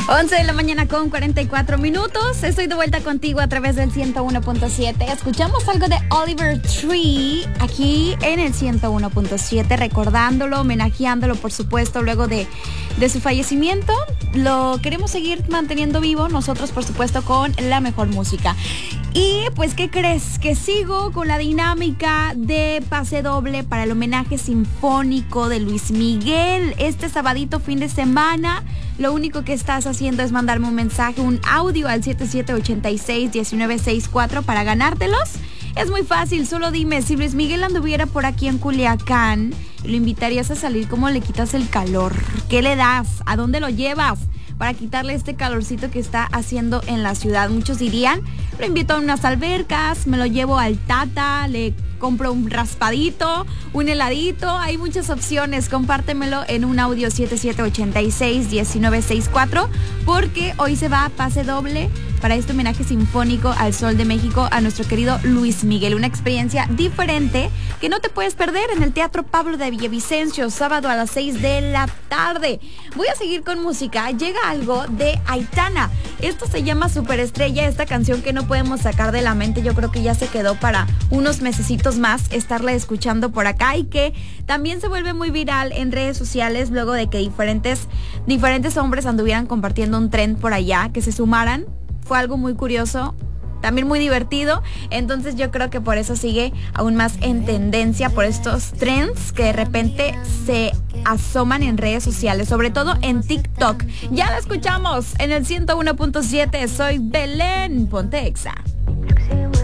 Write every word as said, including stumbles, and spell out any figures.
once de la mañana con cuarenta y cuatro minutos. Estoy de vuelta contigo a través del ciento uno punto siete. Escuchamos algo de Oliver Tree aquí en el ciento uno punto siete, recordándolo, homenajeándolo, por supuesto, luego de, de su fallecimiento. Lo queremos seguir manteniendo vivo nosotros, por supuesto, con la mejor música. Y pues, ¿qué crees? Que sigo con la dinámica de pase doble para el homenaje sinfónico de Luis Miguel. Este sabadito, fin de semana, lo único que estás haciendo es mandarme un mensaje, un audio al siete siete ocho seis, uno nueve seis cuatro para ganártelos. Es muy fácil, solo dime, si Luis Miguel anduviera por aquí en Culiacán, ¿lo invitarías a salir? ¿Cómo le quitas el calor? ¿Qué le das? ¿A dónde lo llevas? Para quitarle este calorcito que está haciendo en la ciudad. Muchos dirían, lo invito a unas albercas, me lo llevo al Tata, le compro un raspadito, un heladito. Hay muchas opciones. Compártemelo en un audio siete siete ocho seis, uno nueve seis cuatro, porque hoy se va a pase doble para este homenaje sinfónico al Sol de México, a nuestro querido Luis Miguel. Una experiencia diferente que no te puedes perder en el Teatro Pablo de Villavicencio, sábado a las seis de la tarde. Voy a seguir con música. Llega algo de Aitana. Esto se llama Superestrella, esta canción que no podemos sacar de la mente. Yo creo que ya se quedó para unos mesecitos más estarla escuchando por acá, y que también se vuelve muy viral en redes sociales luego de que diferentes, diferentes hombres anduvieran compartiendo un trend por allá, que se sumaran. Fue algo muy curioso, también muy divertido. Entonces yo creo que por eso sigue aún más en tendencia, por estos trends que de repente se asoman en redes sociales, sobre todo en TikTok. Ya la escuchamos en el ciento uno punto siete. Soy Belén Ponte Exa.